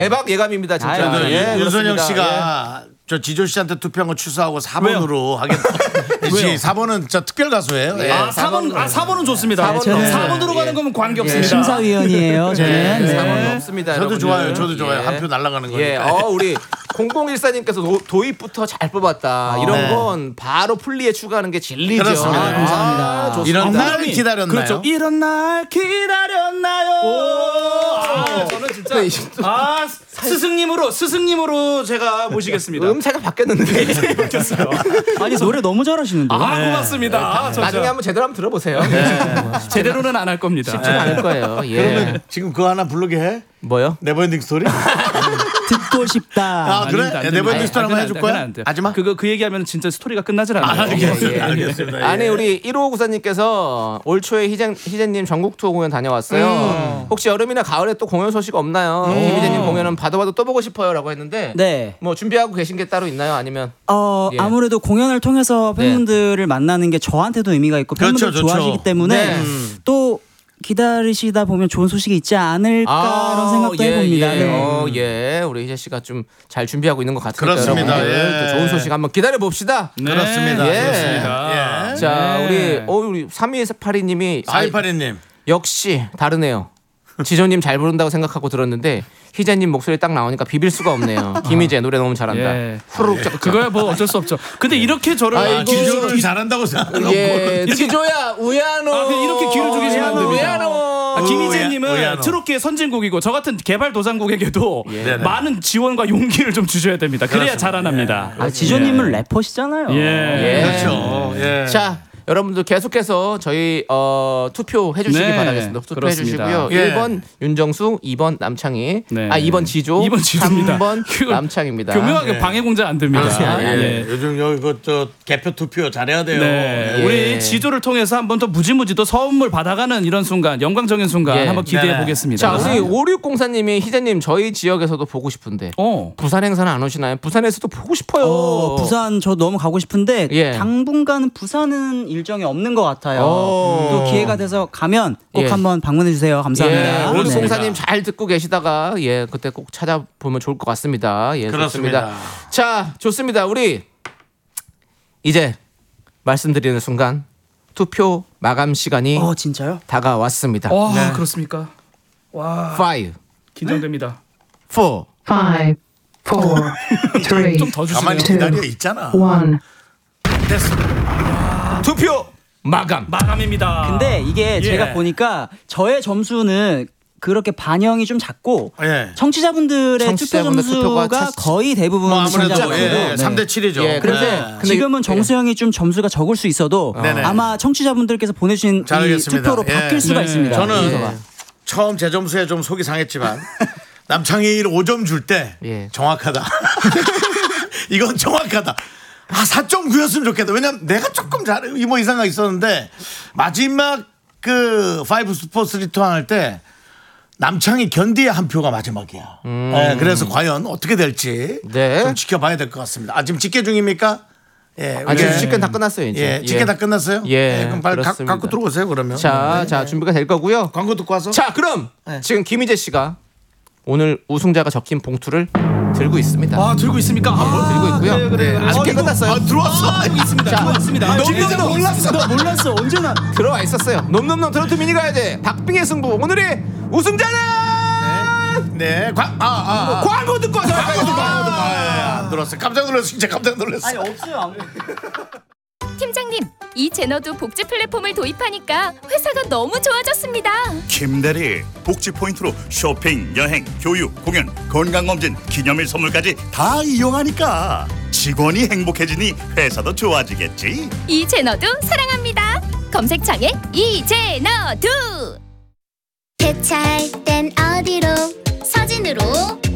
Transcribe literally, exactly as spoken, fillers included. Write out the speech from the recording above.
대박 예감입니다 진짜. 아유, 예, 윤선영 그렇습니다. 씨가 예. 저 지조 씨한테 투표한 거 취소하고 사 번으로 하겠다. 왜요? 사 번은 저 특별 가수예요. 예. 예. 아, 사 번, 아, 사 번은 좋습니다. 사 번은 사 예. 번으로 가는 거면 관계없습니다. 심사위원이에요. 저는. 예, 네. 사 번은 없습니다. 저도 여러분들. 좋아요. 저도 좋아요. 예. 한 표 날아가는 거니까. 예, 어 우리 공공일사님께서 도, 도입부터 잘 뽑았다. 이런 네. 건 바로 풀리에 추가하는 게 진리죠. 그렇습니다. 아, 감사합니다. 좋습니다. 이런 날 기다렸나요? 그렇죠. 이런 날 기다렸나요? 아, 저는 진짜 네, 아 스승님으로 스승님으로 제가 모시겠습니다. 음색이 바뀌었는데. 바뀌었어요. 아니 노래 너무 잘하시는데. 아 고맙습니다. 아, 저, 나중에 저, 한번 제대로 한번 들어보세요. 제대로는 안 할 겁니다. 쉽지 않을 거예요. 예. 그러면 지금 그거 하나 부르게 해? 뭐요? 네버엔딩 스토리? 듣고 싶다. 아, 그래? 아닙니다, 안 네, 됩니다. 네버엔딩 스토리 한번 아, 해줄 그건 거야? 안 돼요. 하지 마. 그거 그 얘기하면 진짜 스토리가 끝나질 않아요. 아, 알겠습니다. 예, 예. 알겠습니다. 예. 아니 우리 일오구사님께서 올 초에 희재, 희재님 전국 투어 공연 다녀왔어요. 혹시 여름이나 가을에 또 공연 소식 없나요? 김희재님 공연은 봐도 봐도 또 보고 싶어요라고 했는데 네. 뭐 준비하고 계신 게 따로 있나요? 아니면 어 예. 아무래도 공연을 통해서 팬분들을 만나는 게 저한테도 의미가 있고 팬분들 그렇죠, 그렇죠. 좋아하시기 때문에 네. 또 기다리시다 보면 좋은 소식이 있지 않을까 이런 생각도 예, 해봅니다. 예. 네. 어, 예. 우리 희재 씨가 좀 잘 준비하고 있는 것 같으니까 그렇습니다. 여러분들 예. 또 좋은 소식 한번 기다려 봅시다. 네, 그렇습니다. 예. 그렇습니다. 예. 자, 네. 우리 어 우리 삼이팔이님이 사이파리님. 역시 다르네요. 지조님 잘 부른다고 생각하고 들었는데 희재님 목소리 딱 나오니까 비빌 수가 없네요. 김희재 노래 너무 잘한다. 예. 후루룩 쫙. 그거야 뭐 어쩔 수 없죠. 근데 이렇게 저를 아이고. 아, 지조를 잘한다고 생각하는 예, 지조야 우야노. 아, 그냥 이렇게 귀를 죽이시면 안 됩니다. 우야노. 아, 김희재님은 우야노. 트로트의 선진국이고 저 같은 개발도상국에게도 네네. 많은 지원과 용기를 좀 주셔야 됩니다. 그래야 자라납니다. 아, 지조님은 래퍼시잖아요. 예. 예. 그렇죠. 예. 자, 여러분들 계속해서 저희 어, 투표 해주시기 네, 바라겠습니다. 투표 그렇습니다. 해주시고요. 예. 일 번 윤정수, 이 번 남창희, 네. 아 이 번 지조, 이 번 지조입니다. 삼 번 그거 남창입니다. 교묘하게 예. 방해 공작 안 됩니다. 아, 예. 예. 요즘 여기 그저 개표 투표 잘해야 돼요. 네. 예. 우리 지조를 통해서 한번 더 무지무지 또 선물 받아가는 이런 순간, 영광적인 순간 예. 한번 기대해 네네. 보겠습니다. 자, 우리 오육공사님이 희재님 저희 지역에서도 보고 싶은데 어. 부산 행사는 안 오시나요? 부산에서도 보고 싶어요. 어, 부산 저 너무 가고 싶은데 예. 당분간은 부산은 일정이 없는 것 같아요. 오. 또 기회가 돼서 가면 꼭 예. 한번 방문해 주세요. 감사합니다. 예, 네. 오육공사님 잘 듣고 계시다가 예 그때 꼭 찾아보면 좋을 것 같습니다. 예, 그렇습니다. 좋습니다. 자, 좋습니다. 우리 이제 말씀드리는 순간 투표 마감 시간이 어 진짜요? 다가왔습니다. 와, 네. 그렇습니까? 와, five, 긴장됩니다. four, Five, four, three, 좀 더 주시네요. 가만히 기다려 있잖아. one. 투표 마감. 마감입니다. 근데 이게 예. 제가 보니까 저의 점수는 그렇게 반영이 좀 작고 예. 청취자분들의 투표 청취자분들 투표가 점수가 차- 거의 대부분 뭐 아무래도 청취자분들. 예, 네. 삼 대 칠이죠. 예, 그래서 네. 근데 지금은 이- 정수영이 좀 점수가 적을 수 있어도 네네. 아마 청취자분들께서 보내주신 이 잘하겠습니다. 투표로 예. 바뀔 수가 네. 있습니다. 저는 순서가. 처음 제 점수에 좀 속이 상했지만 남창희를 오 점 줄 때 예. 정확하다. 이건 정확하다. 아, 사 점 구였으면 좋겠다. 왜냐면 내가 조금 잘 이모 이상가 있었는데 마지막 그 파이브 스포츠 리턴 할 때 남창희 견디의 한 표가 마지막이야. 예, 그래서 과연 어떻게 될지 네. 좀 지켜봐야 될 것 같습니다. 아, 지금 집계 중입니까? 예, 아, 지금 예. 집계 다 끝났어요 이제. 예, 집계 다 끝났어요? 예, 그럼 빨리 가, 그렇습니다. 갖고 들어오세요 그러면. 자, 네, 자 네. 준비가 될 거고요. 광고 듣고 와서. 자, 그럼 네. 지금 김희재 씨가 오늘 우승자가 적힌 봉투를 들고 있습니다. 아, 들고 있습니까? 아, 들고 있고요. 그래, 그래. 네, 집계 아, 끝났어요. 아, 들어왔어. 아, 있습니다. 들고 있습니다. 너 진짜 몰랐어. 나 몰랐어 언제나. 들어와 있었어요. 놈놈놈 트로트 미니 가야제 박빙의 승부. 오늘의 우승자는 네, 광, 아, 아, 아. 광고 듣고 와서 광고 듣고 와서. 아, 예, 안 들었어. 깜짝 놀랐어. 진짜 깜짝 놀랐어. 아니 없어요 아무. 팀장님, 이 제너도 복지 플랫폼을 도입하니까 회사가 너무 좋아졌습니다. 김대리 복지 포인트로 쇼핑, 여행, 교육, 공연, 건강검진, 기념일 선물까지 다 이용하니까 직원이 행복해지니 회사도 좋아지겠지. 이 제너도 사랑합니다. 검색창에 이 제너도. 대차할 땐 어디로? 서진으로.